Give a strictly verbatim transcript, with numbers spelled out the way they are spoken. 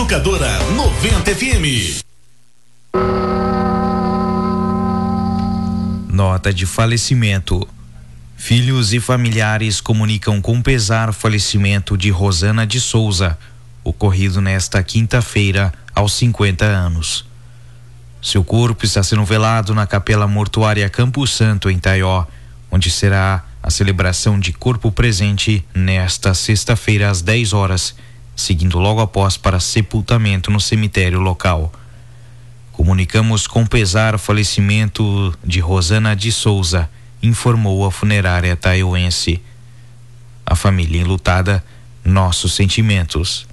Educadora noventa F M. Nota de falecimento. Filhos e familiares comunicam com pesar o falecimento de Rosana de Souza, ocorrido nesta quinta-feira, aos cinquenta anos. Seu corpo está sendo velado na Capela Mortuária Campo Santo, em Taió, onde será a celebração de corpo presente nesta sexta-feira às dez horas, seguindo logo após para sepultamento no cemitério local. Comunicamos com pesar o falecimento de Rosana de Souza, informou a funerária taioense. A família enlutada, nossos sentimentos.